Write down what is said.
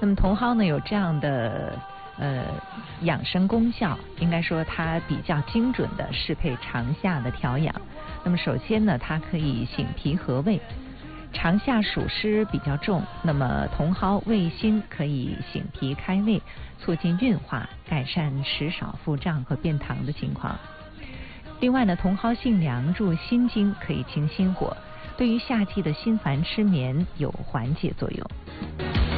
那么茼蒿呢有这样的养生功效，应该说它比较精准的适配长夏的调养。那么首先呢，它可以醒脾和胃。长夏暑湿比较重，那么茼蒿味辛可以醒脾开胃，促进运化，改善食少腹胀和便溏的情况。另外呢，茼蒿性凉，助心经，可以清心火，对于夏季的心烦失眠有缓解作用。